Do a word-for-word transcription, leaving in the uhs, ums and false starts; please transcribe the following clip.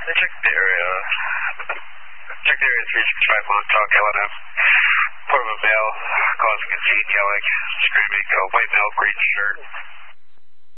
I checked the area. Checked the area three six five Montauk, L N M. Report of a male causing a scene, yelling, screaming, a white male, green shirt.